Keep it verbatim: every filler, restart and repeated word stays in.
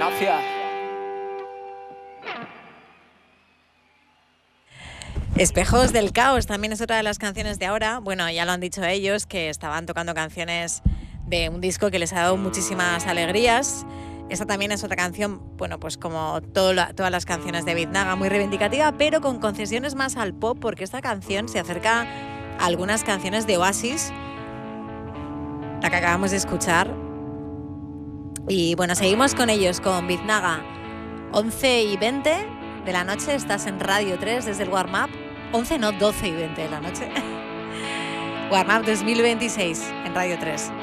Gracias. Espejos del Caos también es otra de las canciones de ahora. Bueno, ya lo han dicho ellos, que estaban tocando canciones de un disco que les ha dado muchísimas alegrías. Esta también es otra canción, bueno, pues como todo la, todas las canciones de Biznaga, muy reivindicativa, pero con concesiones más al pop, porque esta canción se acerca a algunas canciones de Oasis, la que acabamos de escuchar. Y bueno, seguimos con ellos, con Biznaga. once y veinte de la noche, estás en Radio tres desde el Warm Up. once, no, doce y veinte de la noche. Warm Up dos mil veintiséis en Radio tres.